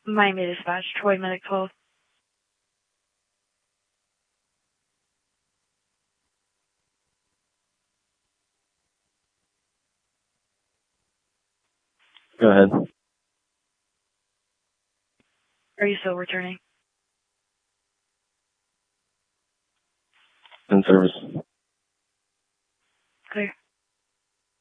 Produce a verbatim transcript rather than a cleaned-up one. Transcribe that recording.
Miami Dispatch, Troy Medic twelve. Go ahead. Are you still returning? In service. Clear.